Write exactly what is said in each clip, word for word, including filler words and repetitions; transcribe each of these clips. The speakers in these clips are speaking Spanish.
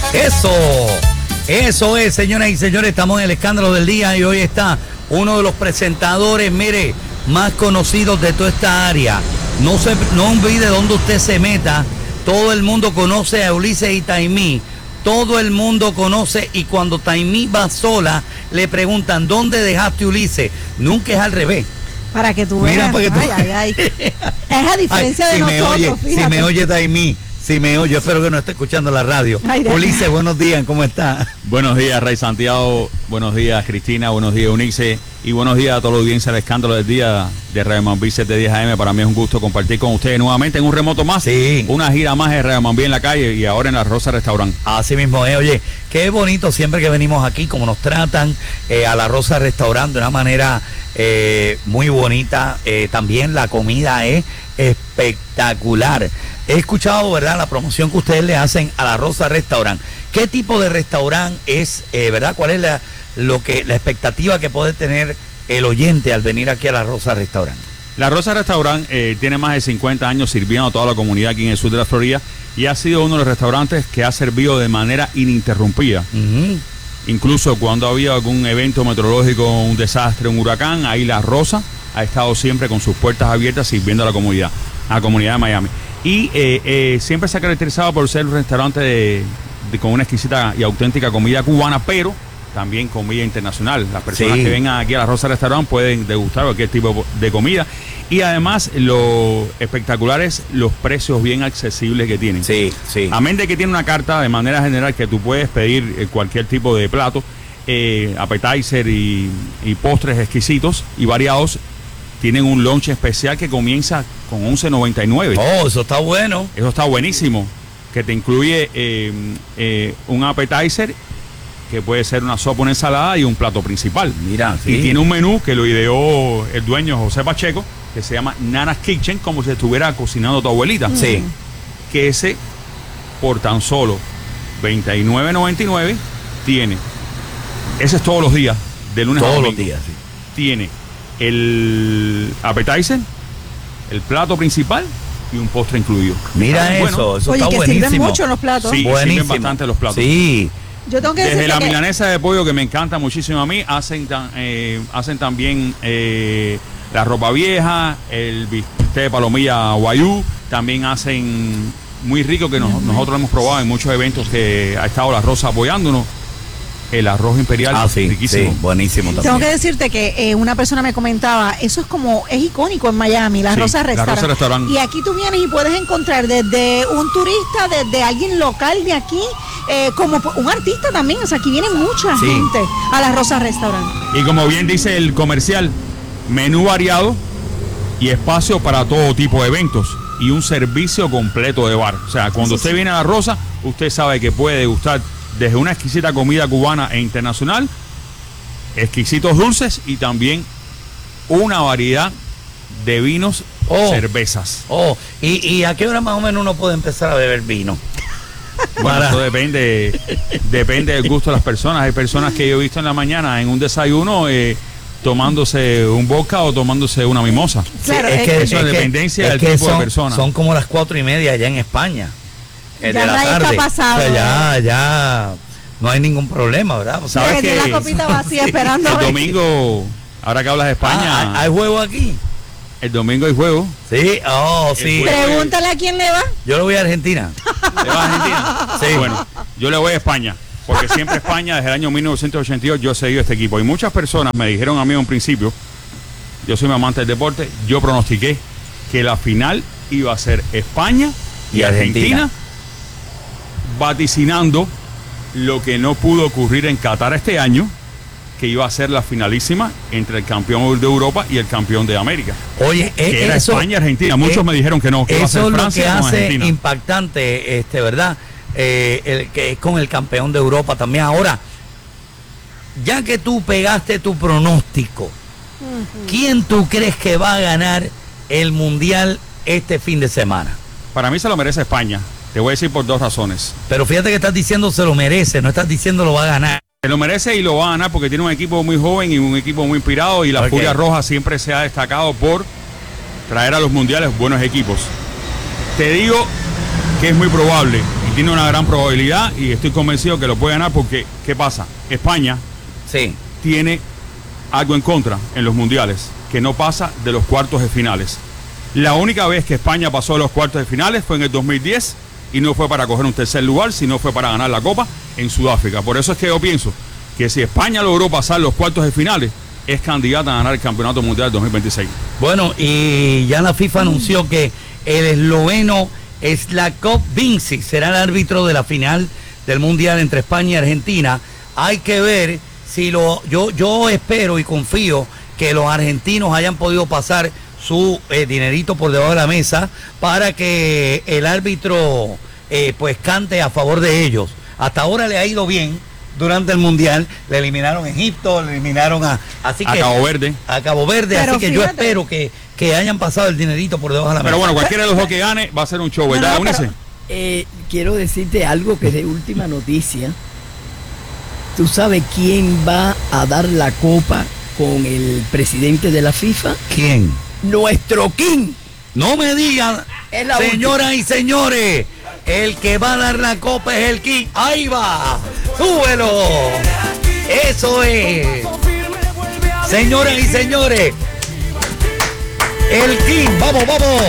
Eso, eso es, señoras y señores, estamos en el escándalo del día y hoy está uno de los presentadores, mire, más conocidos de toda esta área. No se, no olvide dónde usted se meta, todo el mundo conoce a Ulises y Taimí, todo el mundo conoce, y cuando Taimí va sola, le preguntan, ¿dónde dejaste Ulises? Nunca es al revés. Para que tú veas. Mira, para que tú... Ay, ay, ay. Es a diferencia ay, de si nosotros, me oye, fíjate. Si me oye Taimí, si me oye, espero que no esté escuchando la radio. Ay, Ulises, buenos días, ¿cómo está? Buenos días, Rey Santiago, buenos días, Cristina, buenos días, Unice, y buenos días a toda la audiencia del escándalo del día de Radio Mambí siete diez A M. Para mí es un gusto compartir con ustedes nuevamente en un remoto más, sí. Una gira más de Radio Mambí en la calle y ahora en la Rosa Restaurant. Así mismo es, oye, qué bonito siempre que venimos aquí, como nos tratan eh, a la Rosa Restaurant de una manera eh, muy bonita, eh, también la comida es espectacular. He escuchado, ¿verdad?, la promoción que ustedes le hacen a la Rosa Restaurant. ¿Qué tipo de restaurante es, eh, verdad? ¿Cuál es la, lo que, la expectativa que puede tener el oyente al venir aquí a la Rosa Restaurant? La Rosa Restaurant eh, tiene más de cincuenta años sirviendo a toda la comunidad aquí en el sur de la Florida y ha sido uno de los restaurantes que ha servido de manera ininterrumpida. Uh-huh. Incluso cuando había algún evento meteorológico, un desastre, un huracán, ahí la Rosa ha estado siempre con sus puertas abiertas sirviendo a la comunidad, a la comunidad de Miami. Y eh, eh, siempre se ha caracterizado por ser un restaurante de, de, con una exquisita y auténtica comida cubana, pero también comida internacional. Las personas sí. que vengan aquí a la Rosa Restaurant pueden degustar cualquier tipo de comida. Y además, lo espectacular es los precios bien accesibles que tienen. Sí, sí. Amén de que tiene una carta de manera general que tú puedes pedir eh, cualquier tipo de plato, eh, appetizer y, y postres exquisitos y variados. Tienen un lunch especial que comienza con once noventa y nueve. Oh, eso está bueno. Eso está buenísimo. Que te incluye eh, eh, un appetizer, que puede ser una sopa, una ensalada y un plato principal. Mira, sí. Y tiene un menú que lo ideó el dueño José Pacheco, que se llama Nana's Kitchen, como si estuviera cocinando tu abuelita. Sí. Que ese, por tan solo veintinueve noventa y nueve, tiene. Ese es todos los días, de lunes todos a domingo. Todos los días, sí. Tiene el appetizer, el plato principal y un postre incluido. Mira eso, bueno. Eso Oye, está que buenísimo. sirven mucho los platos. Sí, buenísimo. sirven bastante los platos. Sí. Yo tengo que Desde la que... milanesa de pollo, que me encanta muchísimo a mí, hacen, eh, hacen también eh, la ropa vieja, el bistec de palomilla guayú, también hacen muy rico, que nos, uh-huh. nosotros hemos probado en muchos eventos que ha estado la Rosa apoyándonos. El arroz imperial, ah, sí, riquísimo. Sí, buenísimo también. Tengo que decirte que eh, una persona me comentaba, eso es como, es icónico en Miami, la sí, Rosa Restaurant. La Rosa Restaurant. Y aquí tú vienes y puedes encontrar desde un turista, desde alguien local de aquí, eh, como un artista también. O sea, aquí viene mucha sí. gente a la Rosa Restaurant. Y como bien dice el comercial, menú variado y espacio para todo tipo de eventos y un servicio completo de bar. O sea, cuando sí, usted sí. viene a la Rosa, usted sabe que puede degustar desde una exquisita comida cubana e internacional, exquisitos dulces y también una variedad de vinos, oh, cervezas. Oh, ¿Y, ¿y a qué hora más o menos uno puede empezar a beber vino? Bueno, eso depende, depende del gusto de las personas. Hay personas que yo he visto en la mañana en un desayuno eh, tomándose un vodka o tomándose una mimosa. Claro, sí, es, es que eso es, es dependencia que, del es que tipo son, de persona. Son como las cuatro y media allá en España. Ya de la tarde. tarde. Está pasado. O sea, ya, ya no hay ningún problema, ¿verdad? O sea, ¿sabes que la copita vacía sí. esperando? El domingo, ahora que hablas de España, ah, ¿hay, ¿hay juego aquí? El domingo hay juego. Sí, oh, sí. Pregúntale a quién le va. Yo le voy a Argentina. ¿Le vas a Argentina? Sí. Bueno, yo le voy a España, porque siempre España, desde el año mil novecientos ochenta y dos, yo he seguido este equipo. Y muchas personas me dijeron a mí en un principio, yo soy un amante del deporte, yo pronostiqué que la final iba a ser España y, y Argentina, Argentina, vaticinando lo que no pudo ocurrir en Qatar este año, que iba a ser la finalísima entre el campeón de Europa y el campeón de América. Oye, que eh, era eso, España y Argentina. Muchos eh, me dijeron que no, que iba a ser Francia es lo que con hace Argentina. Impactante, este, ¿verdad? Eh, el que es con el campeón de Europa también. Ahora, ya que tú pegaste tu pronóstico, uh-huh. ¿quién tú crees que va a ganar el Mundial este fin de semana? Para mí se lo merece España. Te voy a decir por dos razones. Pero fíjate que estás diciendo se lo merece, no estás diciendo lo va a ganar. Se lo merece y lo va a ganar porque tiene un equipo muy joven y un equipo muy inspirado, y la okay. Furia Roja siempre se ha destacado por traer a los mundiales buenos equipos. Te digo que es muy probable, tiene una gran probabilidad y estoy convencido que lo puede ganar porque, ¿qué pasa? España sí. tiene algo en contra en los mundiales, que no pasa de los cuartos de finales. La única vez que España pasó de los cuartos de finales fue en el dos mil diez y no fue para coger un tercer lugar, sino fue para ganar la Copa en Sudáfrica. Por eso es que yo pienso que si España logró pasar los cuartos de finales, es candidata a ganar el Campeonato Mundial dos mil veintiséis. Bueno, y ya la FIFA anunció que el esloveno Slavko Vincic será el árbitro de la final del Mundial entre España y Argentina. Hay que ver si lo... Yo, yo espero y confío que los argentinos hayan podido pasar su eh, dinerito por debajo de la mesa para que el árbitro eh, pues cante a favor de ellos. Hasta ahora le ha ido bien durante el Mundial, le eliminaron a Egipto, le eliminaron a... Así a que, Cabo Verde. A Cabo Verde, Pero así que fíjate, yo espero que, que hayan pasado el dinerito por debajo de la mesa. Pero bueno, cualquiera de los dos que gane va a ser un show, ¿verdad, No, no, Eunice? Eh, quiero decirte algo que es de última noticia. ¿Tú sabes quién va a dar la copa con el presidente de la FIFA? ¿Quién? Nuestro King. No me digan, Es la señoras y señores, el que va a dar la copa es el King. Ahí va, súbelo. Eso es. Señoras y señores, el King, vamos, vamos.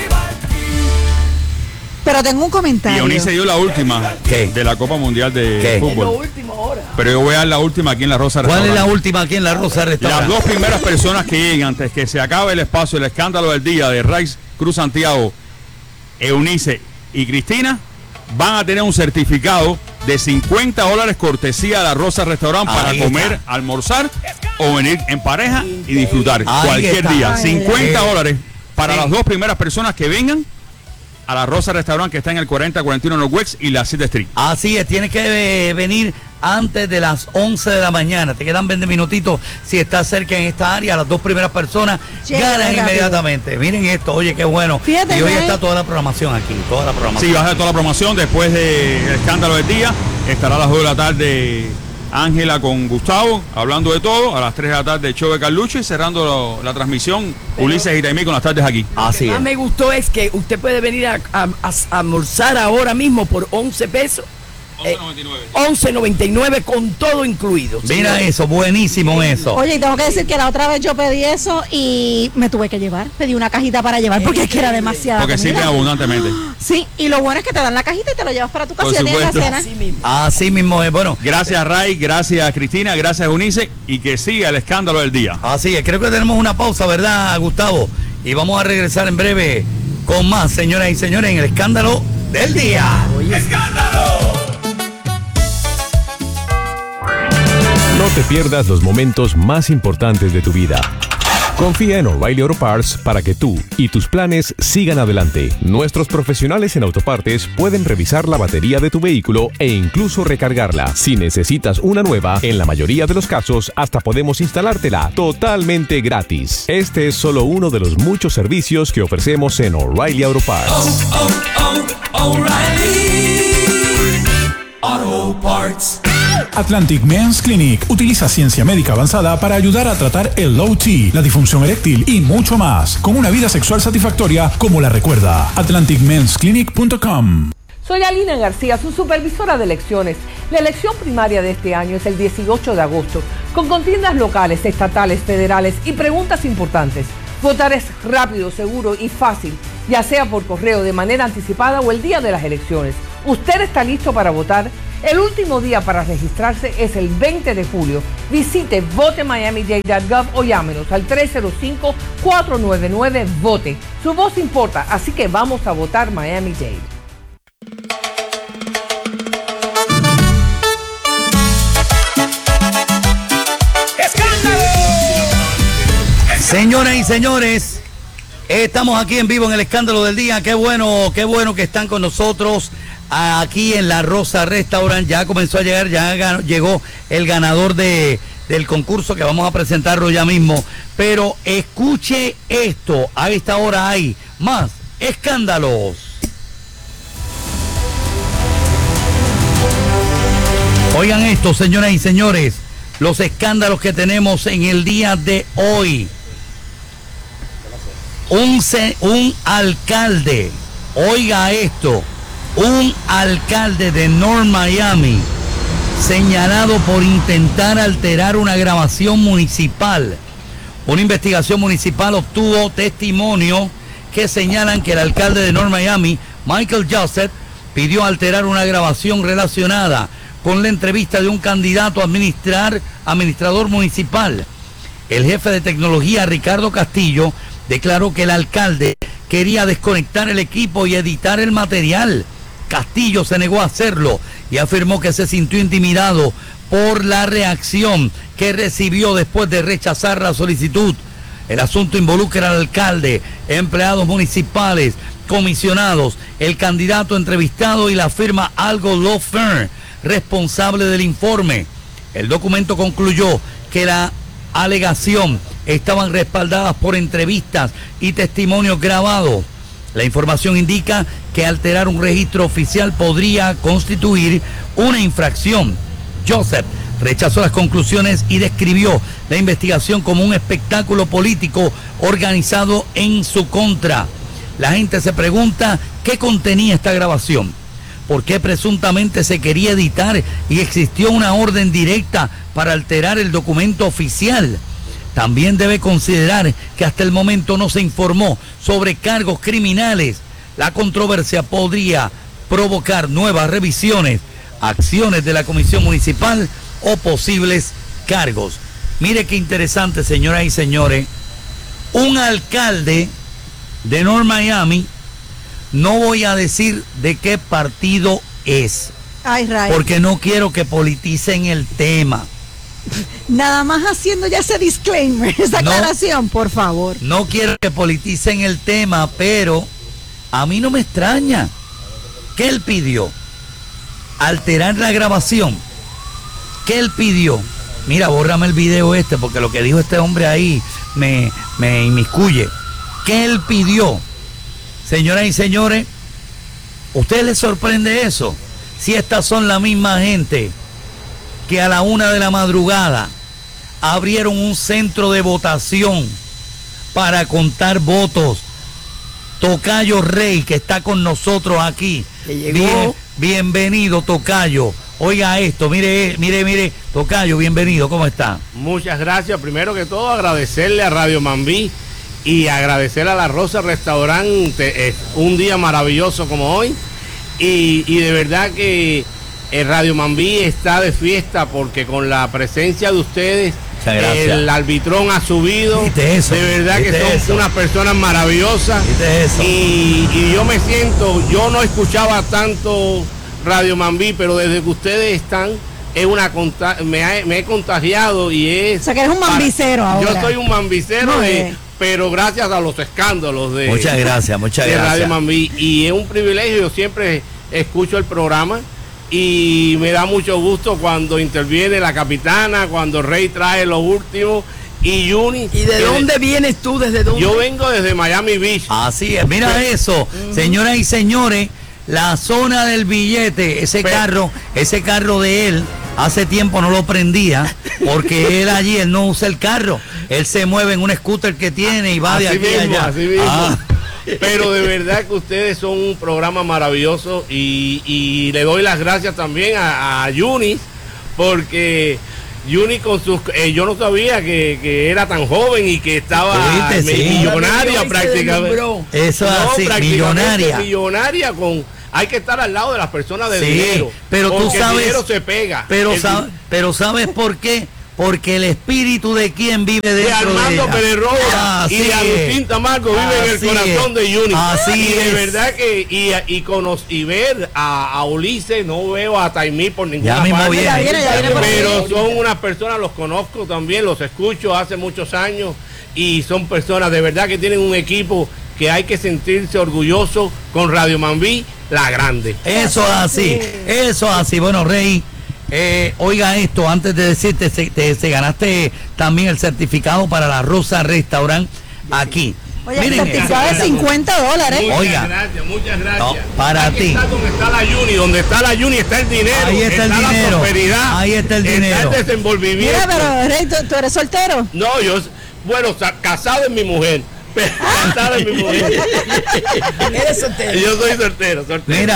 Pero tengo un Y comentario. Eunice dio la última ¿Qué? de la Copa Mundial de ¿Qué? Es lo Fútbol. último ahora. Pero yo voy a dar la última aquí en la Rosa ¿Cuál es la Restaurante. última aquí en la Rosa Las Restaurante? dos primeras personas que lleguen antes que se acabe el espacio, el escándalo del día de Rice Cruz Santiago, Eunice y Cristina, van a tener un certificado de cincuenta dólares cortesía de la Rosa Restaurante para Ahí comer, está. almorzar o venir en pareja y disfrutar Ahí cualquier está. día. Ay, cincuenta eh, dólares para sí. las dos primeras personas que vengan a la Rosa Restaurante que está en el cuarenta cuarenta y uno Northwest y la siete Street. Así es, tienes que eh, venir antes de las once de la mañana. Te quedan veinte minutitos si estás cerca en esta área. Las dos primeras personas Llega ganan rápido. inmediatamente. Miren esto, oye, qué bueno. Fíjate, y hoy Ray. está toda la programación aquí, toda la programación. Sí, va a ser toda la promoción después del escándalo del día. Estará a las dos de la tarde Ángela con Gustavo hablando de todo. A las tres de la tarde el show de Carlucho y cerrando lo- la transmisión Ulises y Taimí con las tardes aquí. Así Lo que es. más me gustó es que usted puede venir a, a- a- a almorzar ahora mismo por once pesos. Eh, once noventa y nueve con todo incluido. Mira señores. eso, buenísimo eso. Oye, y tengo que decir que la otra vez yo pedí eso y me tuve que llevar. Pedí una cajita para llevar porque es que era demasiada Porque comida. sirven abundantemente. Sí, y lo bueno es que te dan la cajita y te lo llevas para tu casa Por y ya tienes la supuesto. cena. Así mismo. Así mismo es. Bueno, Gracias Ray, gracias Cristina, gracias Eunice y que siga el escándalo del día. así es. Creo que tenemos una pausa, ¿verdad, Gustavo? Y vamos a regresar en breve con más, señoras y señores, en el escándalo del día. No te pierdas los momentos más importantes de tu vida. Confía en O'Reilly Auto Parts para que tú y tus planes sigan adelante. Nuestros profesionales en autopartes pueden revisar la batería de tu vehículo e incluso recargarla. Si necesitas una nueva, en la mayoría de los casos hasta podemos instalártela totalmente gratis. Este es solo uno de los muchos servicios que ofrecemos en O'Reilly Auto Parts. Atlantic Men's Clinic utiliza ciencia médica avanzada para ayudar a tratar el O T, la disfunción eréctil y mucho más, con una vida sexual satisfactoria como la recuerda. atlantic mens clinic punto com. Soy Alina García, su supervisora de elecciones. La elección primaria de este año es el dieciocho de agosto, con contiendas locales, estatales, federales y preguntas importantes. Votar es rápido, seguro y fácil, ya sea por correo de manera anticipada o el día de las elecciones. ¿Usted está listo para votar? El último día para registrarse es el veinte de julio. Visite vote miami dade punto gov o llámenos al tres cero cinco, cuatro nueve nueve, vote. Su voz importa, así que vamos a votar Miami-Dade. Señoras y señores, estamos aquí en vivo en el escándalo del día. Qué bueno, qué bueno que están con nosotros aquí en la Rosa Restaurant. Ya comenzó a llegar, ya ganó- llegó el ganador de, del concurso que vamos a presentarlo ya mismo. Pero escuche esto, a esta hora hay más escándalos. Oigan esto, señoras y señores, los escándalos que tenemos en el día de hoy. Un, se- un alcalde, oiga esto, Un alcalde de North Miami señalado por intentar alterar una grabación municipal. Una investigación municipal obtuvo testimonio que señalan que el alcalde de North Miami, Michael Joseph, pidió alterar una grabación relacionada con la entrevista de un candidato a administrar, administrador municipal. El jefe de tecnología, Ricardo Castillo, declaró que el alcalde quería desconectar el equipo y editar el material. Castillo se negó a hacerlo y afirmó que se sintió intimidado por la reacción que recibió después de rechazar la solicitud. El asunto involucra al alcalde, empleados municipales, comisionados, el candidato entrevistado y la firma Algo Law Firm, responsable del informe. El documento concluyó que la alegación estaban respaldadas por entrevistas y testimonios grabados. La información indica que alterar un registro oficial podría constituir una infracción. Joseph rechazó las conclusiones y describió la investigación como un espectáculo político organizado en su contra. La gente se pregunta qué contenía esta grabación, por qué presuntamente se quería editar y existió una orden directa para alterar el documento oficial. También debe considerar que hasta el momento no se informó sobre cargos criminales. La controversia podría provocar nuevas revisiones, acciones de la Comisión Municipal o posibles cargos. Mire qué interesante, señoras y señores. Un alcalde de North Miami, no voy a decir de qué partido es, Ay, Ray. porque no quiero que politicen el tema. Nada más haciendo ya ese disclaimer, esa No. aclaración, por favor. No quiero que politicen el tema, pero a mí no me extraña. ¿Qué él pidió? Alterar la grabación. ¿Qué él pidió? Mira, bórrame el video este, porque lo que dijo este hombre ahí me, me inmiscuye. ¿Qué él pidió? Señoras y señores, ¿usted les sorprende eso? Si estas son la misma gente que a la una de la madrugada abrieron un centro de votación para contar votos. Tocayo Rey, que está con nosotros aquí. Que llegó. Bien, bienvenido, Tocayo. Oiga esto, mire, mire, mire, Tocayo, bienvenido, ¿cómo está? Muchas gracias. Primero que todo, agradecerle a Radio Mambí y agradecer a La Rosa Restaurante. Es un día maravilloso como hoy. Y, y de verdad que el Radio Mambí está de fiesta porque con la presencia de ustedes el albitrón ha subido. ¿Viste eso? De verdad que ¿Viste son eso? unas personas maravillosas. ¿Viste eso? Y, y yo me siento, yo no escuchaba tanto Radio Mambí, pero desde que ustedes están, es una conta- me, ha- me he contagiado y es... O sea que eres un mambicero para- ahora. Yo soy un mambicero, Muy de, bien. pero gracias a los escándalos de, Muchas gracias, muchas de Radio gracias. Mambí. Y es un privilegio, yo siempre escucho el programa y me da mucho gusto cuando interviene la capitana, cuando Rey trae lo último y Juni. ¿Y de que dónde vienes tú? ¿Desde dónde? Yo vengo desde Miami Beach. Así es, mira Pero- eso, señoras y señores, la zona del billete, ese Pero- carro, ese carro de él, hace tiempo no lo prendía, porque él allí, él no usa el carro, él se mueve en un scooter que tiene y va de Así aquí mismo, a allá. así mismo. Ah, Pero de verdad que ustedes son un programa maravilloso y, y le doy las gracias también a, a Yunis, porque Yunis con sus... eh, yo no sabía que, que era tan joven y que estaba ¿Viste? Sí. millonaria Ahora se prácticamente. deslumbró. eso es No, así, prácticamente millonaria. millonaria con... Hay que estar al lado de las personas de Sí, dinero. pero tú porque sabes- el dinero se pega. Pero, El sab- pero ¿sabes por qué? Porque el espíritu de quien vive de dentro de Armando ella. Pérez Roa Así y de es. Agustín Tamarco vive en el Así corazón es. de Juni. Así y de es. verdad que y, y, cono- y ver a, a Ulises, no veo a Taimí por ninguna Ya mismo parte. viene. Ya viene, ya viene por Pero ahí. son unas personas, los conozco también, los escucho hace muchos años y son personas de verdad que tienen un equipo que hay que sentirse orgulloso con Radio Mambí, la grande. Eso es así, eso es así. Bueno, Rey, eh, oiga esto, antes de decirte, se, te, se ganaste también el certificado para la Rosa Restaurant aquí. Oye, Miren, certificado de esa- cincuenta dólares. Muchas Oiga. gracias, muchas gracias. No, para Aquí ti. está donde está la Juni, donde está la Juni está el dinero, Ahí está el la dinero. prosperidad, Ahí está el dinero. está el desenvolvimiento. Mira, pero Rey, ¿tú, tú eres soltero? No, yo, bueno, sa- casado es mi mujer, pero casado es mi mujer. Eres soltero. Yo soy soltero, soltero. Mira,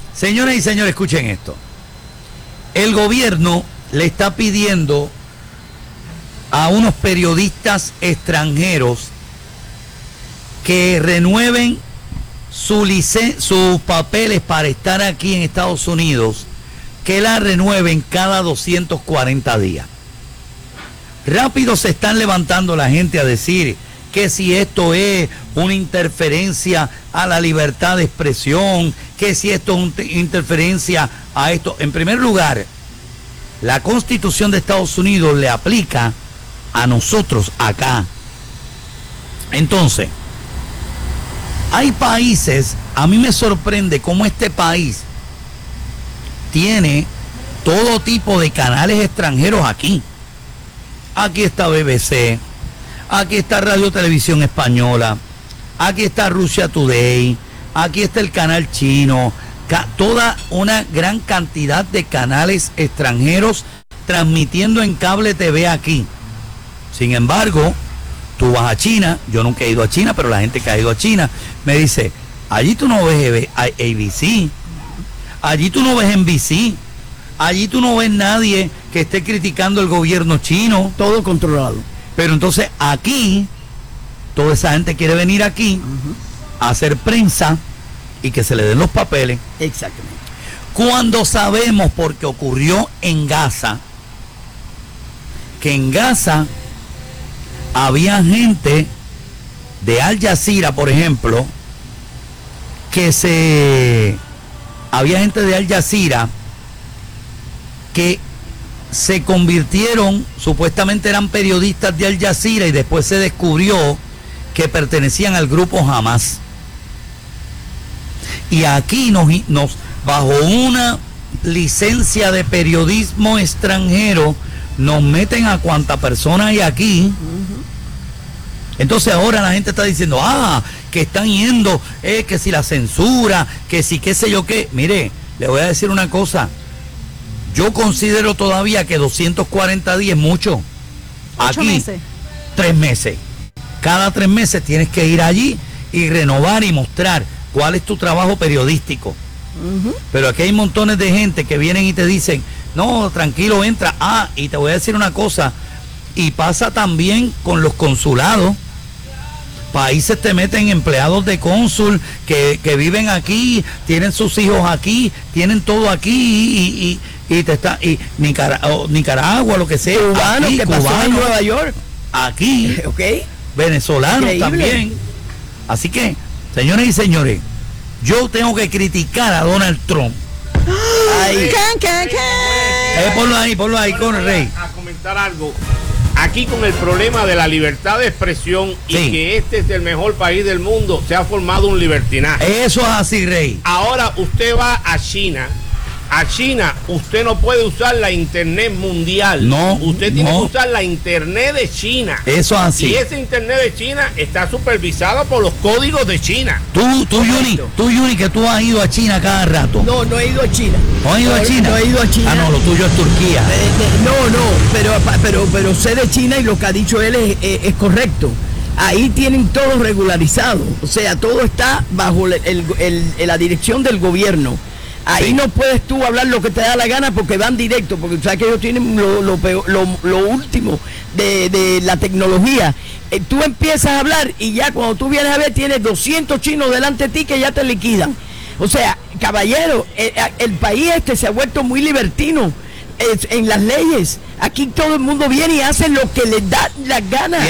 Señoras y señores, escuchen esto. El gobierno le está pidiendo a unos periodistas extranjeros que renueven su licen- sus papeles para estar aquí en Estados Unidos, que la renueven cada doscientos cuarenta días. Rápido se están levantando la gente a decir que si esto es una interferencia a la libertad de expresión, que si esto es una interferencia a esto. En primer lugar, la Constitución de Estados Unidos le aplica a nosotros acá. Entonces, hay países, a mí me sorprende cómo este país tiene todo tipo de canales extranjeros aquí. Aquí está B B C, aquí está Radio Televisión Española, aquí está Russia Today, aquí está el canal chino, ca- toda una gran cantidad de canales extranjeros transmitiendo en cable T V aquí. Sin embargo, tú vas a China, yo nunca he ido a China, pero la gente que ha ido a China me dice, allí tú no ves A B C, allí tú no ves N B C, allí tú no ves nadie que esté criticando el gobierno chino. Todo controlado. Pero entonces aquí, toda esa gente quiere venir aquí uh-huh. a hacer prensa y que se le den los papeles. Exactamente. Cuando sabemos, porque ocurrió en Gaza, que en Gaza había gente de Al Jazeera, por ejemplo, que se... Había gente de Al Jazeera que se convirtieron, supuestamente eran periodistas de Al Jazeera y después se descubrió que pertenecían al grupo Hamas. Y aquí nos, nos bajo una licencia de periodismo extranjero, nos meten a cuanta persona hay aquí. Uh-huh. Entonces ahora la gente está diciendo, ah, que están yendo, eh, que si la censura, que si qué sé yo qué. Mire, le voy a decir una cosa. Yo considero todavía que doscientos cuarenta días es mucho. Ocho aquí, meses. tres meses. Cada tres meses tienes que ir allí y renovar y mostrar cuál es tu trabajo periodístico. Uh-huh. Pero aquí hay montones de gente que vienen y te dicen, no, tranquilo, entra. Ah, y te voy a decir una cosa, y pasa también con los consulados. Países te meten empleados de cónsul que, que viven aquí, tienen sus hijos aquí, tienen todo aquí y, y, y te está y Nicara, oh, Nicaragua, lo que sea, cubano aquí, que cubano, pasó en Nueva York, aquí, okay. venezolanos Increíble. También. Así que, señores y señores, yo tengo que criticar a Donald Trump. Ay. ¿Qué, qué, qué? Eh, ponlo ahí, ponlo ahí con el rey. A comentar algo. Aquí con el problema de la libertad de expresión y sí. que este es el mejor país del mundo, se ha formado un libertinaje. Eso es así, rey. Ahora usted va a China. A China usted no puede usar la internet mundial. No. Usted tiene no. que usar la internet de China. Eso es así. Y esa internet de China está supervisada por los códigos de China. Tú, tú, Yuni, tú, Yuni, que tú has ido a China cada rato. No, no he ido a China. ¿No has ido no, a China? No he ido a China. Ah, no, lo tuyo es Turquía. Eh, eh, no, no, pero, pero, pero sé de China y lo que ha dicho él es, es, es correcto. Ahí tienen todo regularizado. O sea, todo está bajo el, el, el, la dirección del gobierno. Ahí sí. No puedes tú hablar lo que te da la gana porque van directo, porque sabes que ellos tienen lo, lo, peor, lo, lo último de, de la tecnología. Eh, tú empiezas a hablar y ya cuando tú vienes a ver tienes doscientos chinos delante de ti que ya te liquidan. O sea, caballero, el, el país este se ha vuelto muy libertino eh, en las leyes. Aquí todo el mundo viene y hace lo que le da las ganas.